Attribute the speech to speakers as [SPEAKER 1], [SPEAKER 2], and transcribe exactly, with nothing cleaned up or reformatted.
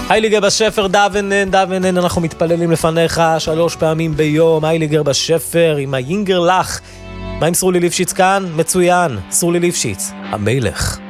[SPEAKER 1] הייליגר בשפר, דוונן, דוונן, אנחנו מתפללים לפניך שלוש פעמים ביום. הייליגר בשפר עם היינגר לך. מה עם סרולי ליפשיץ כאן? מצוין, סרולי ליפשיץ, המלך.